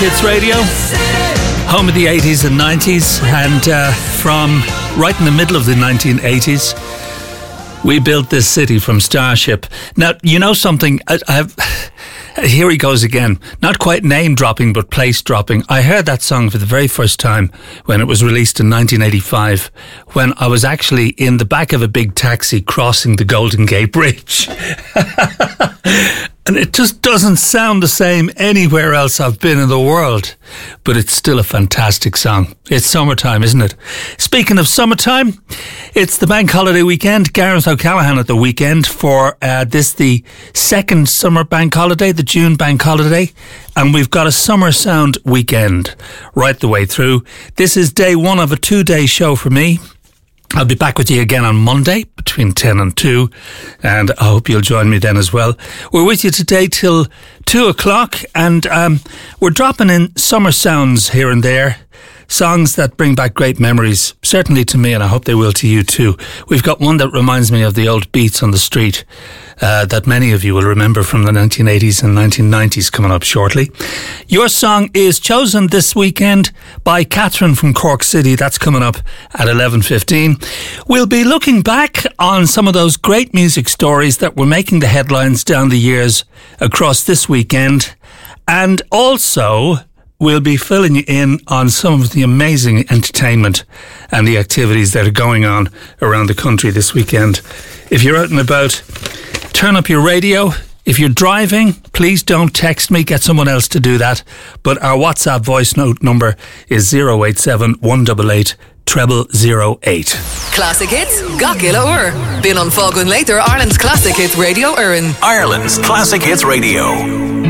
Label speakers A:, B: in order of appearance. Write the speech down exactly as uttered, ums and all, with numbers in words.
A: Hits Radio, home of the eighties and nineties, and uh, from right in the middle of the nineteen eighties, we built this city from Starship. Now, you know something, I, I've, here he goes again, not quite name dropping, but place dropping. I heard that song for the very first time when it was released in nineteen eighty-five, when I was actually in the back of a big taxi crossing the Golden Gate Bridge. And it just doesn't sound the same anywhere else I've been in the world. But it's still a fantastic song. It's summertime, isn't it? Speaking of summertime, it's the bank holiday weekend. Gareth O'Callaghan at the weekend for uh, this, the second summer bank holiday, the June bank holiday. And we've got a summer sound weekend right the way through. This is day one of a two-day show for me. I'll be back with you again on Monday between ten and two, and I hope you'll join me then as well. We're with you today till two o'clock, and um, we're dropping in summer sounds here and there, songs that bring back great memories, certainly to me, and I hope they will to you too. We've got one that reminds me of the old beats on the street uh, that many of you will remember from the nineteen eighties and nineteen nineties coming up shortly. Your song is chosen this weekend by Catherine from Cork City. That's coming up at eleven fifteen. We'll be looking back on some of those great music stories that were making the headlines down the years across this weekend, and also we'll be filling you in on some of the amazing entertainment and the activities that are going on around the country this weekend. If you're out and about, turn up your radio. If you're driving, please don't text me, get someone else to do that. But our WhatsApp voice note number is zero eight seven, one eight eight, treble zero eight.
B: Classic Hits, Gakilla Ur. Bin on Fogun later, Ireland's Classic Hits Radio Urin.
C: Ireland's Classic Hits Radio.